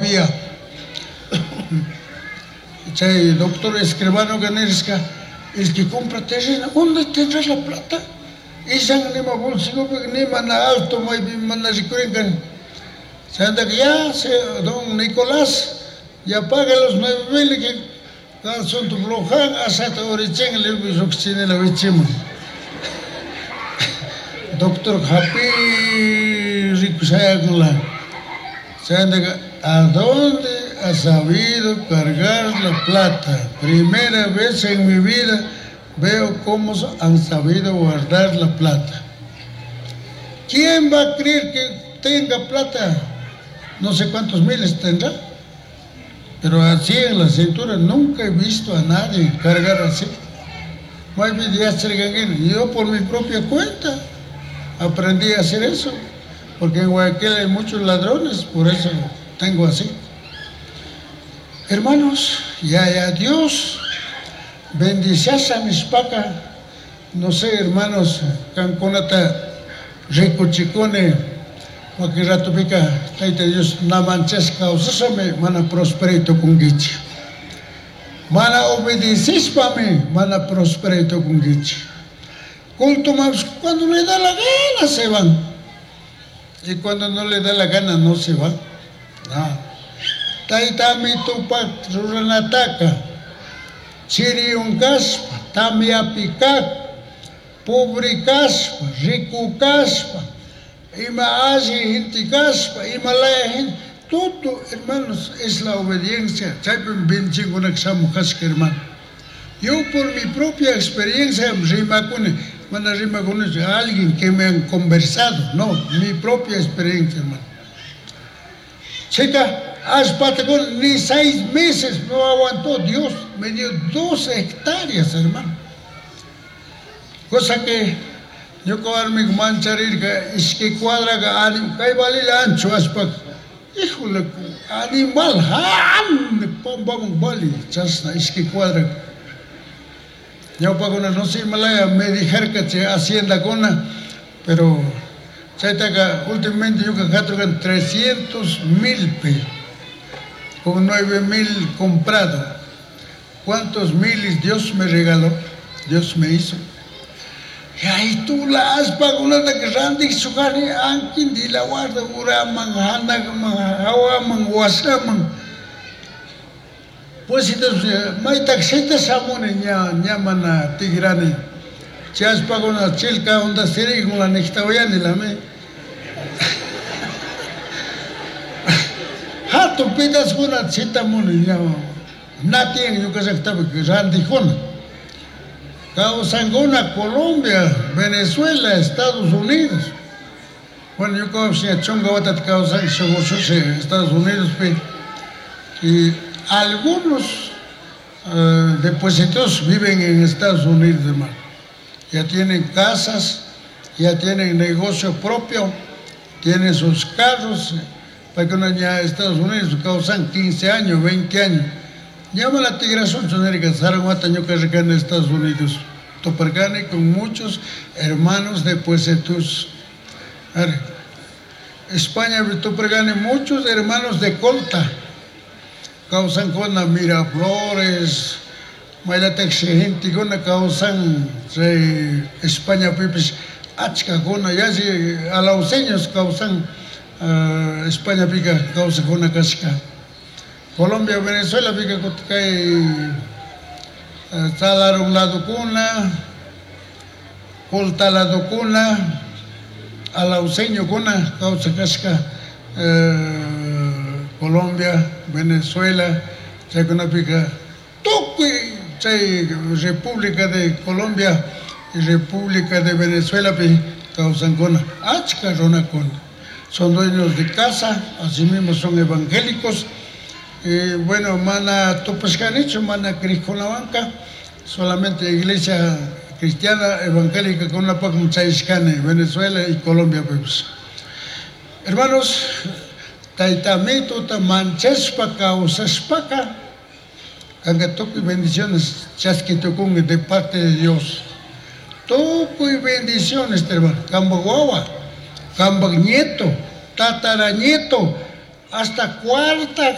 todavía. Chay doctor escribano Ganesca, el que compra terreno, ¿dónde tendrás la plata? Y san ni ma bolsillo, ni mana alto, muy bien, mana ricurengan. Se anda que ya, don Nicolás, ya paga los 9,000 que son tu blojan, hasta origen, le voy a oxinar la vichima. Doctor Happy Ricusayagula, se anda que, ¿a dónde ha sabido cargar la plata? Primera vez en mi vida veo cómo han sabido guardar la plata. ¿Quién va a creer que tenga plata? No sé cuántos miles tendrá, pero así en la cintura nunca he visto a nadie cargar así. Más bien yo por mi propia cuenta aprendí a hacer eso, porque en Guayaquil hay muchos ladrones, por eso tengo así. Hermanos, ya Dios bendice a Sanishpaca, no sé, hermanos, Canconata, Rico Chicone, cualquier rato pica, taita Dios, na manches causasame, mana prosperito con gichi. Mana obedeces para mí, mana prosperito con gichi. Culto más, cuando le da la gana se van. Y cuando no le da la gana no se van. No. Taita mi tupac, ruranataca. Chiri un caspa, tami apicac, pobre caspa, rico caspa. Ima Asia, gente caspa, Himalaya, gente, todo, hermanos, es la obediencia. Yo por mi propia experiencia, alguien que me han conversado, no, mi propia experiencia, hermano. Chica, ni 6 meses no aguantó, Dios me dio 2 hectáreas, hermano. Cosa que yo con mi mancharir es que cuadra que vale el ancho aspa. Híjole, animal, vamos vale, chasna, es que cuadra. Yo pago una no sé Himalaya, me dijeron que se hacienda cona, pero últimamente yo que gasto 300,000 pesos, con 9,000 comprado. ¿Cuántos miles Dios me regaló? Dios me hizo. Y ahí tú la has pagado una de que randy sugari ankin di la guarda uraman hanaman hawaman wasaman. Pues entonces may taxita samone ñamana tigrani. Si has pagado una chilca onda siri con la nextawayani la me. Hato pidas con una chita mone ñama. Natien yo que se estaba que randy con. Causangona, Colombia, Venezuela, Estados Unidos. Bueno, yo como si a Chonga Batat causan Estados Unidos, y algunos depositos viven en Estados Unidos, hermano. Ya tienen casas, ya tienen negocio propio, tienen sus carros, para que no haya Estados Unidos causan 15 años, 20 años. Llama la tigración chonérica, Zaraguataño que en Estados Unidos. Topargane con muchos hermanos de Puesetus. España, Topargane, muchos hermanos de Colta. Causan con la Miraflores, Maylatex, gente con la causan España, Pipis, Achca, con ya si a los años causan España, pica, causa con la casca. Colombia, Venezuela, pica que Salar un lado cuna, Colta lado cuna, Alauseño cuna, causa casca, Colombia, Venezuela, Chacona pica, República de Colombia y República de Venezuela, causan cuna, achca rona cuna. Son dueños de casa, así mismo son evangélicos. Bueno, mana topescanicho, mana cricolavaca, solamente iglesia cristiana evangélica con una poca Venezuela y Colombia, pues. Hermanos, taitamito, tamanchespa, causaspaca, cangatoco y bendiciones, chasquitocún de parte de Dios. Toco y bendiciones, hermano. Cambaguagua, Cambagnieto, tataranieto, hasta cuarta